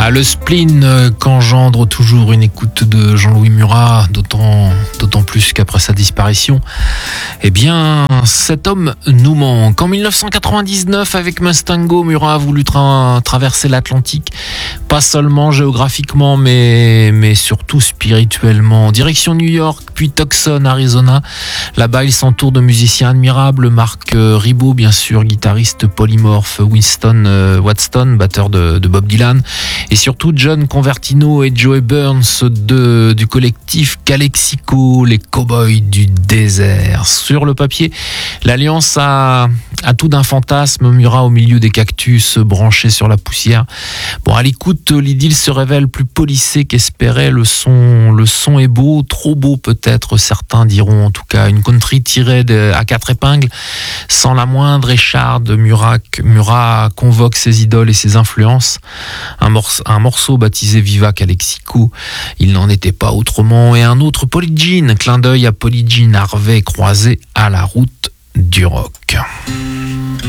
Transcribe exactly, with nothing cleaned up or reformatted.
Ah, le spleen euh, qu'engendre toujours une écoute de Jean-Louis Murat, d'autant, d'autant plus qu'après sa disparition, eh bien, cet homme nous manque. En dix-neuf cent quatre-vingt-dix-neuf, avec Mustango, Murat a voulu tra- traverser l'Atlantique, pas seulement géographiquement, mais, mais surtout spirituellement. Direction New York, puis Tucson, Arizona. Là-bas, il s'entoure de musiciens admirables, Marc euh, Ribot, bien sûr, guitariste polymorphe, Winston euh, Watson, batteur de, de Bob Dylan, et surtout John Convertino et Joey Burns de, du collectif Calexico, les cow-boys du désert. Sur le papier, l'alliance a, a tout d'un fantasme, Murat au milieu des cactus branchés sur la poussière. Bon, à l'écoute, l'idylle se révèle plus polissée qu'espéré. Le son, le son est beau, trop beau peut-être, certains diront en tout cas. Une country tirée de, à quatre épingles, sans la moindre écharde. Murat, Murat convoque ses idoles et ses influences. Un morceau, un morceau baptisé Viva Calexico, il n'en était pas autrement. Et un autre, Polly Jean, clin d'œil à Polly Jean Harvey, croisé à la route du rock.